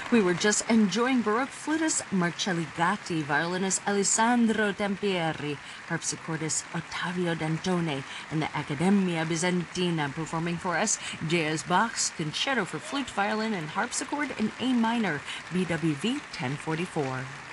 We were just enjoying Baroque flutist Marcelli Gatti, violinist Alessandro Tempieri, harpsichordist Ottavio Dantone, and the Accademia Bizantina performing for us J.S. Bach's Concerto for Flute, Violin, and Harpsichord in A minor, BWV 1044.